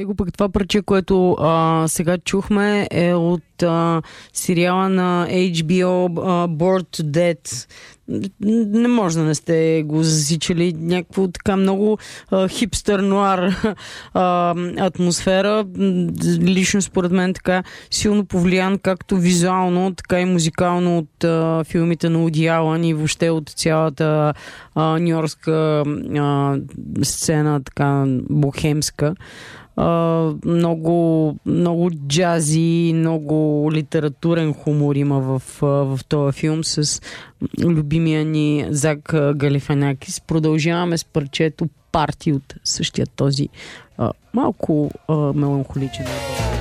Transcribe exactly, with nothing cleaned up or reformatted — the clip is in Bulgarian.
него пък това парче, което а, сега чухме, е от а, сериала на Ейч Би О а, Bored to Death. Не може да не сте го засичали. Някакво така много а, хипстър нуар а, атмосфера. Лично според мен така силно повлиян както визуално, така и музикално от а, филмите на Уди Алън и въобще от цялата нюйоркска сцена, така бохемска. Uh, много, много джази, много литературен хумор има в, в този филм с любимия ни Зак Галифанакис. Продължаваме с парчето Парти от същия този uh, малко uh, меланхоличен.